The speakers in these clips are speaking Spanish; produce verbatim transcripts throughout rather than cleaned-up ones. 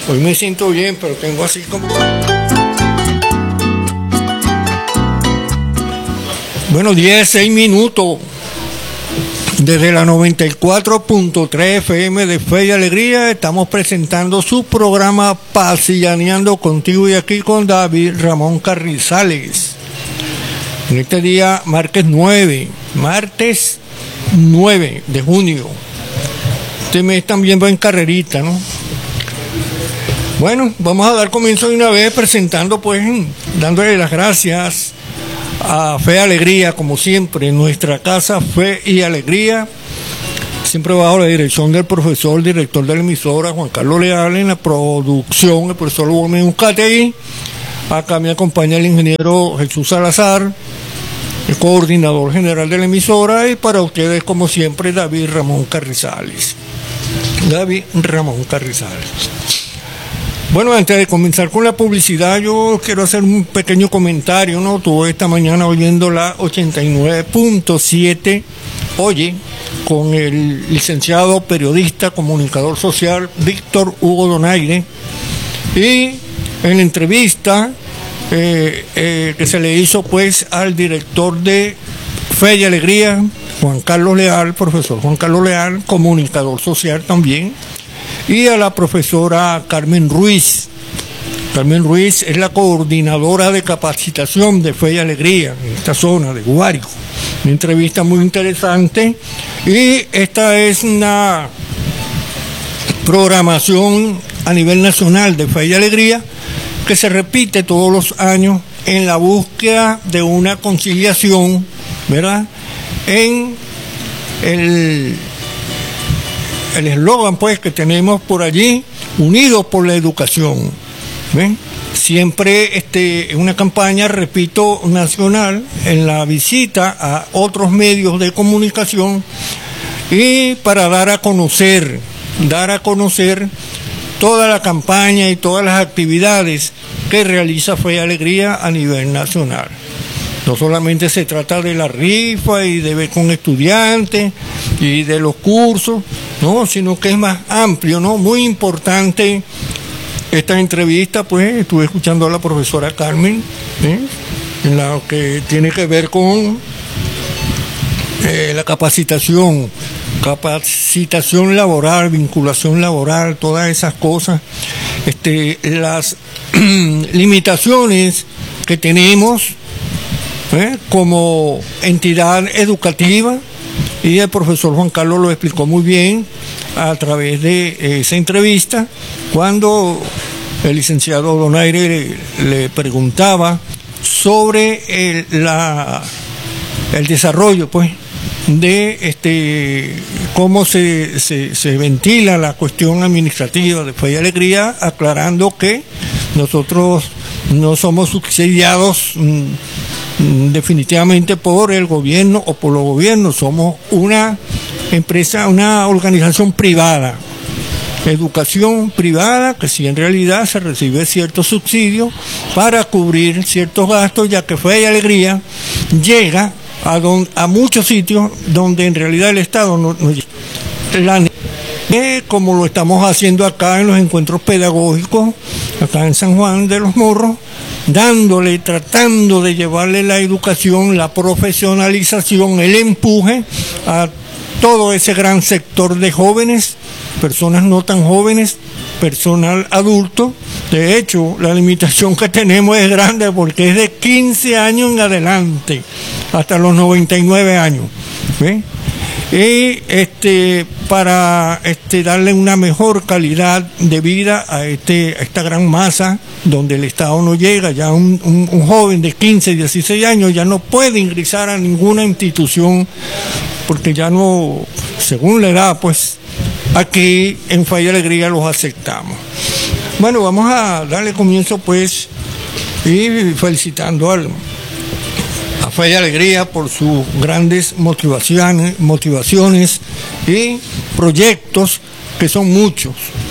Hoy me siento bien, pero tengo así como... Bueno, diez, seis minutos. Desde la noventa y cuatro punto tres F M de Fe y Alegría estamos presentando su programa Pasillaneando contigo y aquí con David Ramón Carrizales. En este día, martes nueve, martes nueve de junio. Este mes también va en carrerita, ¿no? Bueno, vamos a dar comienzo de una vez presentando, pues, dándole las gracias a Fe y Alegría, como siempre, en nuestra casa Fe y Alegría, siempre bajo la dirección del profesor, director de la emisora, Juan Carlos Leal, en la producción, el profesor Gómez Ucatey. Acá me acompaña el ingeniero Jesús Salazar, el coordinador general de la emisora, y para ustedes, como siempre, David Ramón Carrizales. David Ramón Carrizales. Bueno, antes de comenzar con la publicidad, yo quiero hacer un pequeño comentario, ¿no? Tuve esta mañana oyendo la ochenta y nueve punto siete, oye, con el licenciado periodista, comunicador social, Víctor Hugo Donaire, y en la entrevista eh, eh, que se le hizo, pues, al director de Fe y Alegría, Juan Carlos Leal, profesor Juan Carlos Leal, comunicador social también, y a la profesora Carmen Ruiz. Carmen Ruiz es la coordinadora de capacitación de Fe y Alegría en esta zona de Guárico. Una entrevista muy interesante, y esta es una programación a nivel nacional de Fe y Alegría que se repite todos los años en la búsqueda de una conciliación, ¿verdad?, en el el eslogan, pues, que tenemos por allí, unidos por la educación. ¿Ven? Siempre este, una campaña, repito, nacional, en la visita a otros medios de comunicación, y para dar a conocer, dar a conocer toda la campaña y todas las actividades que realiza Fe y Alegría a nivel nacional. No solamente se trata de la rifa y de ver con estudiantes y de los cursos, no, sino que es más amplio, ¿no? Muy importante esta entrevista, pues, estuve escuchando a la profesora Carmen, ¿eh?, en lo que tiene que ver con eh, la capacitación, capacitación laboral, vinculación laboral, todas esas cosas, este, las limitaciones que tenemos, ¿Eh? como entidad educativa, y el profesor Juan Carlos lo explicó muy bien a través de esa entrevista, cuando el licenciado Donaire le, le preguntaba sobre el, la, el desarrollo, pues, de este cómo se, se, se ventila la cuestión administrativa de Fe y Alegría, aclarando que nosotros no somos subsidiados mmm, definitivamente por el gobierno o por los gobiernos, somos una empresa, una organización privada, educación privada, que sí en realidad se recibe ciertos subsidios para cubrir ciertos gastos, ya que Fe y Alegría llega a, don, a muchos sitios donde en realidad el Estado no, no la, eh, como lo estamos haciendo acá en los encuentros pedagógicos, acá en San Juan de los Morros, dándole, tratando de llevarle la educación, la profesionalización, el empuje a todo ese gran sector de jóvenes, personas no tan jóvenes, personal adulto. De hecho, la limitación que tenemos es grande porque es de quince años en adelante, hasta los noventa y nueve años. ¿Ve? Y este, para este, darle una mejor calidad de vida a, este, a esta gran masa donde el Estado no llega, ya un, un, un joven de quince, dieciséis años ya no puede ingresar a ninguna institución porque ya no, según la edad, pues aquí en Fe y Alegría los aceptamos. Bueno, vamos a darle comienzo, pues, y felicitando al a Fe y Alegría por sus grandes motivaciones, motivaciones y proyectos, que son muchos.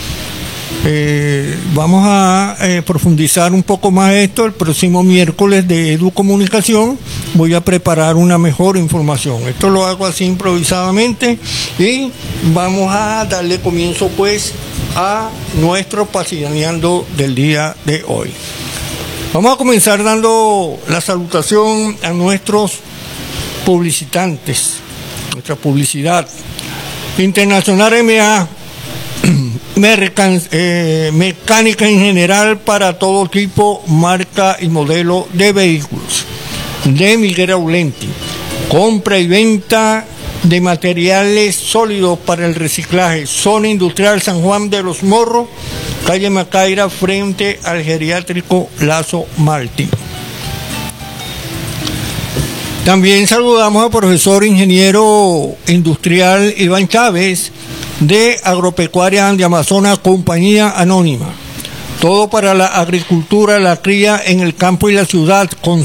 Eh, vamos a eh, profundizar un poco más esto el próximo miércoles de Educomunicación. Voy a preparar una mejor información. Esto lo hago así improvisadamente y vamos a darle comienzo, pues, a nuestro Pasianeando del día de hoy. Vamos a comenzar dando la salutación a nuestros publicitantes, nuestra publicidad. Internacional M A, Mercan, eh, mecánica en general para todo tipo, marca y modelo de vehículos. De Miguel Aulenti, compra y venta de materiales sólidos para el reciclaje. Zona Industrial San Juan de los Morros, calle Macaira, frente al geriátrico Lazo Martín. También saludamos al profesor ingeniero industrial Iván Chávez, de Agropecuaria de Amazonas, compañía anónima. Todo para la agricultura, la cría en el campo y la ciudad, con